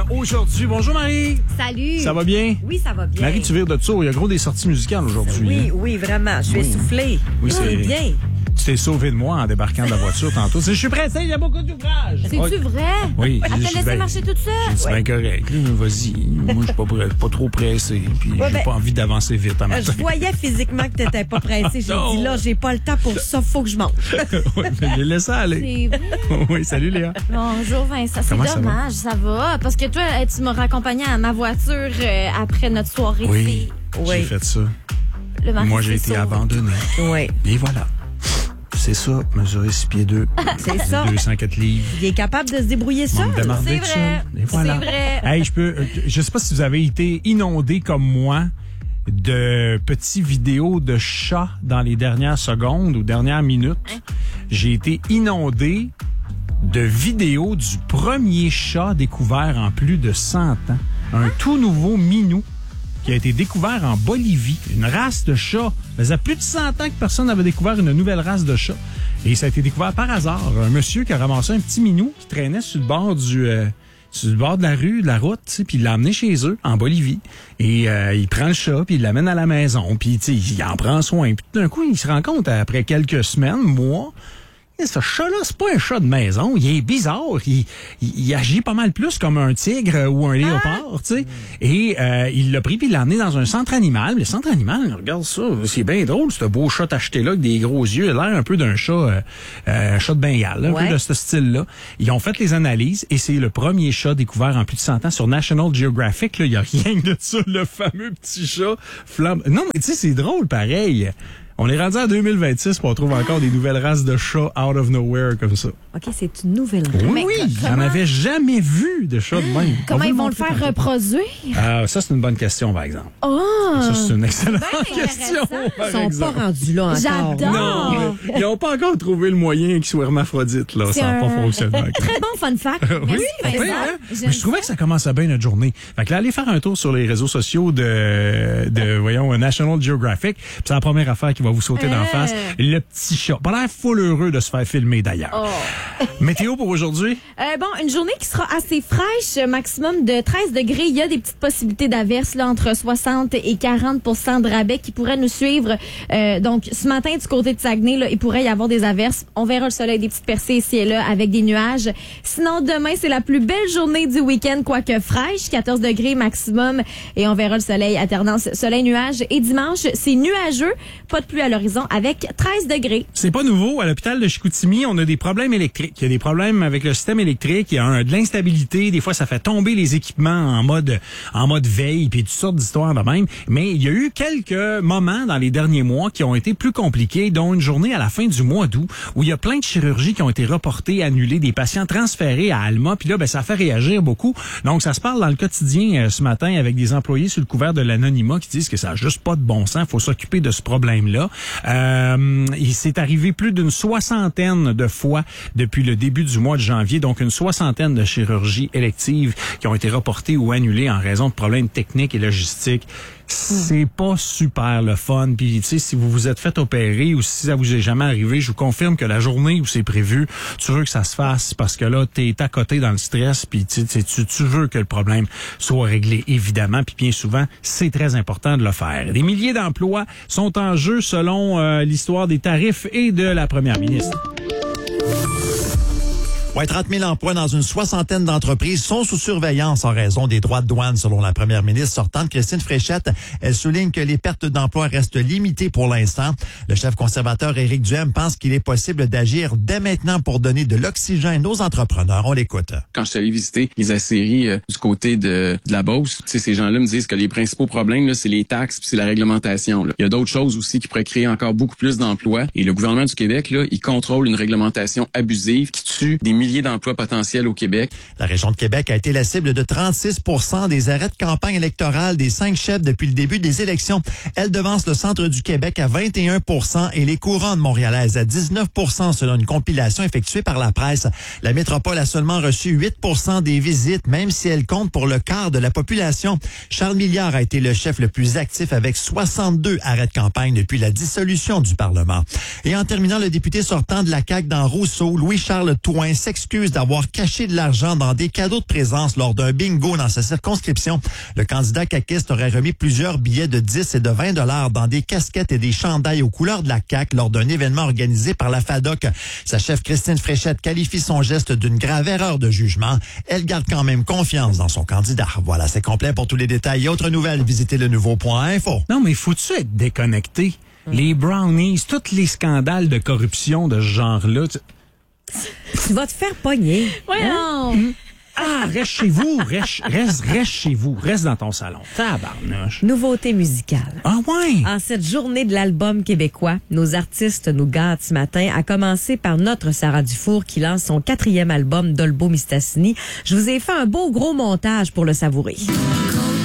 aujourd'hui. Bonjour Marie. Salut. Ça va bien? Oui, ça va bien. Marie, tu vires de tour. Il y a gros des sorties musicales aujourd'hui. Oui, vraiment. Je suis essoufflée. Oui, c'est bien. Tu t'es sauvé de moi en débarquant de la voiture tantôt. Je suis pressé, il y a beaucoup d'ouvrages. C'est-tu vrai? Oui. Elle t'a laissé marcher toute seule? C'est bien correct. Là, vas-y. Moi, je suis pas trop pressé. Puis j'ai pas envie d'avancer vite à matin. Je voyais physiquement que t'étais pas pressé. J'ai dit là, j'ai pas le temps pour ça, faut que je monte. Oui, mais laisse ça aller. C'est vrai. Oui, salut Léa. Bonjour Vincent, c'est Comment ça dommage, ça va? Parce que toi, tu m'as raccompagné à ma voiture après notre soirée. Oui, Oui. j'ai fait ça. Le mari Moi, j'ai s'est été sauvé. abandonné. Oui. Et voilà. C'est ça, mesurer 6 pieds 2. C'est ça. 204 livres. Il est capable de se débrouiller seul. Manque de marde C'est d'être vrai. seul. Et voilà. C'est vrai. Hey, je sais pas si vous avez été inondé comme moi de petits vidéos de chats dans les dernières secondes ou dernières minutes. J'ai été inondé de vidéos du premier chat découvert en plus de 100 ans. Un tout nouveau minou qui a été découvert en Bolivie. Une race de chat. Ça faisait plus de 100 ans que personne n'avait découvert une nouvelle race de chat. Et ça a été découvert par hasard. Un monsieur qui a ramassé un petit minou qui traînait sur le bord sur le bord de la rue, de la route, tu sais, puis il l'a amené chez eux, en Bolivie. Et il prend le chat, puis il l'amène à la maison, puis tu sais, il en prend soin. Puis tout d'un coup, il se rend compte, après quelques semaines, mois, ce chat-là, c'est pas un chat de maison. Il est bizarre. Il agit pas mal plus comme un tigre ou un léopard, tu sais. Et il l'a pris puis il l'a amené dans un centre animal. Le centre animal, regarde ça, c'est bien drôle, ce beau chat acheté-là avec des gros yeux. Il a l'air un peu d'un chat, chat de Bengale, un peu de ce style-là. Ils ont fait les analyses et c'est le premier chat découvert en plus de 100 ans sur National Geographic. Là, il y a rien de ça, le fameux petit chat flamme. Non, mais tu sais, c'est drôle, pareil. On est rendu en 2026 pour on trouve encore des nouvelles races de chats out of nowhere comme ça. OK, c'est une nouvelle race. Oui, j'en avais jamais vu de chats de même. Comment On ils vous vont le montrer faire tantôt. reproduire? Ça, c'est une bonne question, par exemple. Oh! Ça, c'est une excellente Ben question, intéressant. par Ils sont exemple. pas rendus là encore. J'adore. Non, mais ils n'ont pas encore trouvé le moyen qu'ils soient hermaphrodites, là. C'est Ça n'a pas fonctionné. Très bon fun fact. Merci, Vincent. Oui, hein? J'aime Mais je trouvais ça. que ça commençait bien notre journée. Fait que là, allez faire un tour sur les réseaux sociaux de National Geographic. Puis c'est la première affaire qui va vous sauter d'en face. Le petit chat. Pas l'air full heureux de se faire filmer, d'ailleurs. Oh. Météo pour aujourd'hui? Bon, une journée qui sera assez fraîche, maximum de 13 degrés. Il y a des petites possibilités d'averses là, entre 60 et 40 de rabais qui pourraient nous suivre. Donc, ce matin, du côté de Saguenay, là, il pourrait y avoir des averses. On verra le soleil, des petites percées ici et là avec des nuages. Sinon, demain, c'est la plus belle journée du week-end, quoique fraîche, 14 degrés maximum. Et on verra le soleil, alternance soleil-nuage. Et dimanche, c'est nuageux, pas de pluie à l'horizon avec 13 degrés. C'est pas nouveau. À l'hôpital de Chicoutimi, on a des problèmes électriques. Il y a des problèmes avec le système électrique. Il y a de l'instabilité. Des fois, ça fait tomber les équipements en mode veille, puis toutes sortes d'histoires de même. Mais il y a eu quelques moments dans les derniers mois qui ont été plus compliqués, dont une journée à la fin du mois d'août où il y a plein de chirurgies qui ont été reportées, annulées, des patients transférés à Alma. Puis là, ça fait réagir beaucoup. Donc, ça se parle dans le quotidien ce matin avec des employés sous le couvert de l'anonymat qui disent que ça n'a juste pas de bon sens. Il faut s'occuper de ce problème-là. Il s'est arrivé plus d'une 60aine de fois depuis le début du mois de janvier. Donc, une 60aine de chirurgies électives qui ont été reportées ou annulées en raison de problèmes techniques et logistiques. C'est pas super le fun. Puis, tu sais, si vous vous êtes fait opérer ou si ça vous est jamais arrivé, je vous confirme que la journée où c'est prévu, tu veux que ça se fasse parce que là, t'es à côté dans le stress puis tu veux que le problème soit réglé, évidemment. Puis bien souvent, c'est très important de le faire. Des milliers d'emplois sont en jeu selon l'histoire des tarifs et de la première ministre. Ouais, 30 000 emplois dans une 60aine d'entreprises sont sous surveillance en raison des droits de douane, selon la première ministre sortante, Christine Fréchette. Elle souligne que les pertes d'emplois restent limitées pour l'instant. Le chef conservateur Éric Duhem pense qu'il est possible d'agir dès maintenant pour donner de l'oxygène aux entrepreneurs. On l'écoute. Quand je suis allé visiter les aciéries du côté de la Beauce, ces gens-là me disent que les principaux problèmes, là, c'est les taxes puis c'est la réglementation. Là. Il y a d'autres choses aussi qui pourraient créer encore beaucoup plus d'emplois. Et le gouvernement du Québec, là, il contrôle une réglementation abusive qui tue des milliers d'emplois potentiels au Québec. La région de Québec a été la cible de 36 % des arrêts de campagne électorale des 5 chefs depuis le début des élections. Elle devance le centre du Québec à 21 % et les couronnes montréalaises à 19 % selon une compilation effectuée par la presse. La métropole a seulement reçu 8 % des visites, même si elle compte pour le quart de la population. Charles Milliard a été le chef le plus actif avec 62 arrêts de campagne depuis la dissolution du Parlement. Et en terminant, le député sortant de la CAQ dans Rousseau, Louis-Charles Touin, s'exprime s'excuse d'avoir caché de l'argent dans des cadeaux de présence lors d'un bingo dans sa circonscription. Le candidat caquiste aurait remis plusieurs billets de 10 et de 20 $ dans des casquettes et des chandails aux couleurs de la CAQ lors d'un événement organisé par la FADOC. Sa chef Christine Fréchette qualifie son geste d'une grave erreur de jugement. Elle garde quand même confiance dans son candidat. Voilà, c'est complet. Pour tous les détails et autres nouvelles, visitez le nouveau.info. Non, mais faut-tu être déconnecté? Les brownies, tous les scandales de corruption de ce genre-là. Tu vas te faire pogner. Voyons. Ah, reste chez vous, reste chez vous, reste dans ton salon. Tabarnouche. Nouveauté musicale. Ah ouais? En cette journée de l'album québécois, nos artistes nous gâtent ce matin, à commencer par notre Sarah Dufour qui lance son 4e album Dolbo Mistassini. Je vous ai fait un beau gros montage pour le savourer.